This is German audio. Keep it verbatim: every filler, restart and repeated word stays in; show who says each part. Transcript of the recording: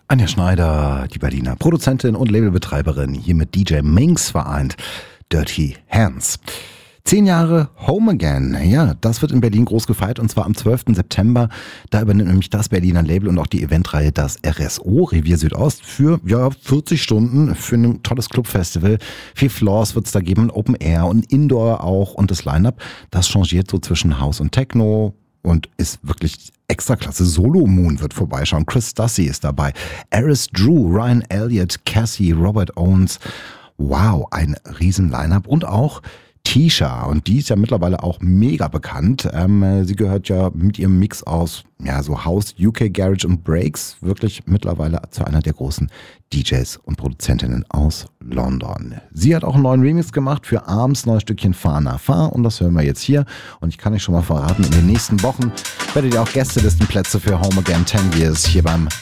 Speaker 1: Anja Schneider, die Berliner Produzentin und Labelbetreiberin, hier mit D J Minx vereint. Dirty Hands. Zehn Jahre Home Again. Ja, das wird in Berlin groß gefeiert und zwar am zwölften September. Da übernimmt nämlich das Berliner Label und auch die Eventreihe das R S O, Revier Südost, für ja vierzig Stunden für ein tolles Clubfestival. Vier Floors wird es da geben, Open Air und Indoor auch. Und das Line-Up, das changiert so zwischen House und Techno und ist wirklich extra klasse. Solo Moon wird vorbeischauen. Chris Stassi ist dabei. Aris Drew, Ryan Elliott, Cassie, Robert Owens. Wow, ein riesen Line-Up. Und auch Tisha, und die ist ja mittlerweile auch mega bekannt. Ähm, sie gehört ja mit ihrem Mix aus ja so House, U K Garage und Breaks wirklich mittlerweile zu einer der großen D Js und Produzentinnen aus London. Sie hat auch einen neuen Remix gemacht für Arms neues Stückchen Fahr nach Fahr und das hören wir jetzt hier. Und ich kann euch schon mal verraten, in den nächsten Wochen werdet ihr auch Gästelistenplätze für Home Again ten Years hier beim